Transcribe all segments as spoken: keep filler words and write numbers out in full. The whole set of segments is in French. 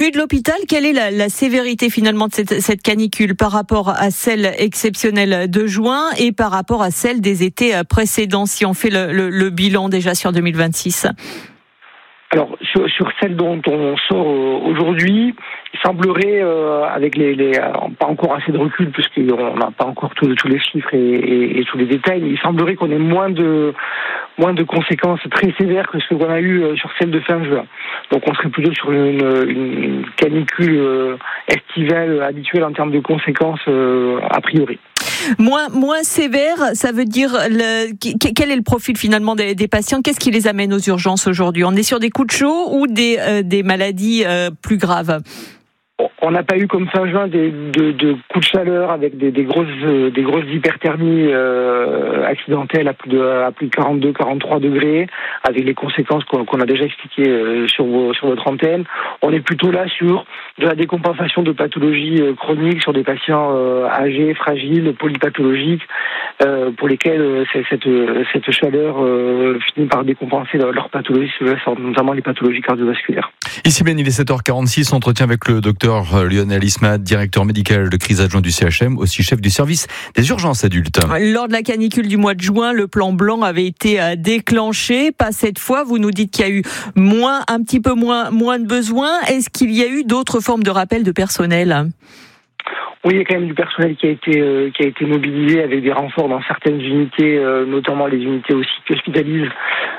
Vue de l'hôpital, quelle est la, la sévérité finalement de cette, cette canicule par rapport à celle exceptionnelle de juin et par rapport à celle des étés précédents, si on fait le, le, le bilan déjà sur deux mille vingt-six? Alors, sur, sur celle dont on sort aujourd'hui, il semblerait, euh, avec les, les euh, pas encore assez de recul, puisqu'on n'a pas encore tous tous les chiffres et, et, et tous les détails, il semblerait qu'on ait moins de moins de conséquences très sévères que ce qu'on a eu sur celle de fin juin. Donc, on serait plutôt sur une, une canicule euh, estivale habituelle en termes de conséquences euh, a priori. Moins, moins sévère, ça veut dire le, quel est le profil finalement des, des patients? Qu'est-ce qui les amène aux urgences aujourd'hui? On est sur des coups de chaud ou des, euh, des maladies euh, plus graves? On n'a pas eu comme fin juin des de, de coups de chaleur avec des, des grosses euh, des grosses hyperthermies euh, accidentelles à plus de à plus de quarante-deux quarante-trois degrés, avec les conséquences qu'on, qu'on a déjà expliquées euh, sur vos, sur votre antenne. On est plutôt là sur de la décompensation de pathologies euh, chroniques sur des patients euh, âgés, fragiles, polypathologiques, euh, pour lesquels euh, cette cette chaleur euh, finit par décompenser leur, leur pathologie, notamment les pathologies cardiovasculaires. Ici Ben, il est sept heures quarante-six, entretien avec le docteur Lionel Ismat, directeur médical de crise adjoint du C H M, aussi chef du service des urgences adultes. Lors de la canicule du mois de juin, le plan blanc avait été déclenché. Pas cette fois. Vous nous dites qu'il y a eu moins, un petit peu moins, moins de besoins. Est-ce qu'il y a eu d'autres formes de rappel de personnel ? Oui, il y a quand même du personnel qui a été euh, qui a été mobilisé avec des renforts dans certaines unités, euh, notamment les unités aussi qui hospitalisent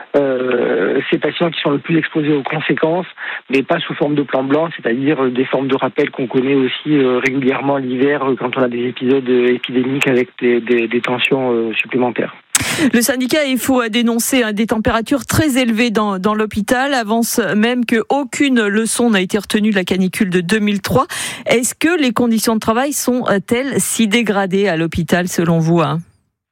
euh, ces patients qui sont le plus exposés aux conséquences, mais pas sous forme de plan blanc, c'est-à-dire des formes de rappel qu'on connaît aussi euh, régulièrement l'hiver euh, quand on a des épisodes épidémiques avec des, des, des tensions euh, supplémentaires. Le syndicat F O a dénoncé des températures très élevées dans, dans l'hôpital, avance même qu'aucune leçon n'a été retenue de la canicule de deux mille trois. Est-ce que les conditions de travail sont-elles si dégradées à l'hôpital selon vous, hein ?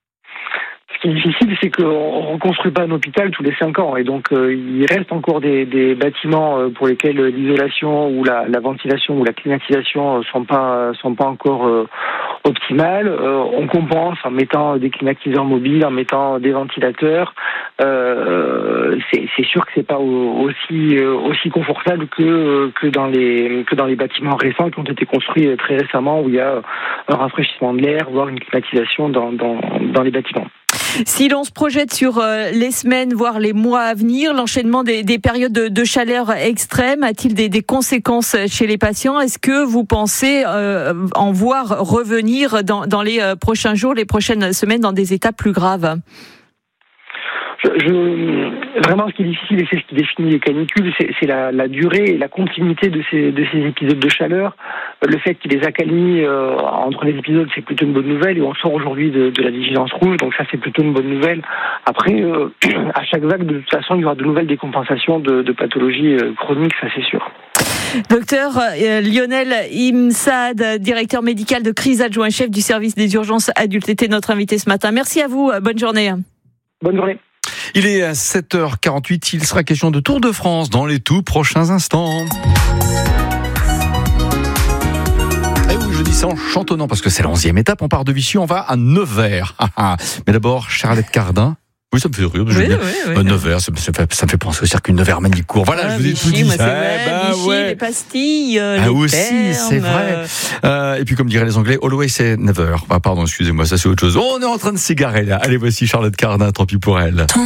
Ce qui est difficile, c'est qu'on ne reconstruit pas un hôpital tous les cinq ans. Et donc, euh, il reste encore des, des bâtiments euh, pour lesquels l'isolation ou la, la ventilation ou la climatisation ne sont pas, sont pas encore euh, optimales. Euh, on compense en mettant des climatiseurs mobiles, en mettant des ventilateurs. Euh, c'est, c'est sûr que c'est pas aussi, aussi confortable que, que, dans les, que dans les bâtiments récents qui ont été construits très récemment, où il y a un rafraîchissement de l'air, voire une climatisation dans, dans, dans les bâtiments. Si l'on se projette sur les semaines, voire les mois à venir, l'enchaînement des, des périodes de, de chaleur extrême a-t-il des, des conséquences chez les patients ? Est-ce que vous pensez euh, en voir revenir dans, dans les prochains jours, les prochaines semaines, dans des états plus graves ? Je, je, vraiment, ce qui est difficile, et c'est ce qui définit les canicules, c'est, c'est la, la durée et la continuité de ces, de ces épisodes de chaleur. Le fait qu'il les accalmie euh, entre les épisodes, c'est plutôt une bonne nouvelle, et on sort aujourd'hui de, de la vigilance rouge, donc ça, c'est plutôt une bonne nouvelle. Après, euh, à chaque vague, de toute façon, il y aura de nouvelles décompensations de, de pathologies euh, chroniques, ça, c'est sûr. Docteur euh, Lionel Imsad, directeur médical de crise adjoint, chef du service des urgences adultes, était notre invité ce matin. Merci à vous, bonne journée. Bonne journée. Il est à sept heures quarante-huit, il sera question de Tour de France dans les tout prochains instants. Et oui, je dis ça en chantonnant parce que c'est la onzième étape, on part de Vichy, on va à Nevers. Mais d'abord, Charlotte Cardin. Oui, ça me fait rire. Oui, oui, oui. Euh, Nevers, ça me, fait, ça me fait penser au circuit Nevers-Manicourt. Voilà, ah, je vous ai Vichy, tout dit. Moi, c'est ah, vrai, bah, Vichy, ouais. les pastilles, ah, les aussi, termes. c'est vrai. Euh, et puis, comme diraient les Anglais, always say never. Ah, pardon, excusez-moi, ça c'est autre chose. Oh, on est en train de s'égarer là. Allez, voici Charlotte Cardin, tant pis pour elle.